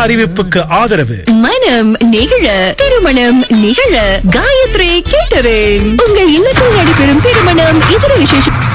அறிவிப்புக்கு ஆதரவு மனம் நிகழ திருமணம் நிகழ காயத்ரி கேட்டரிங். உங்கள் இல்லத்தில் நடைபெறும் திருமணம் இதர விசேஷம்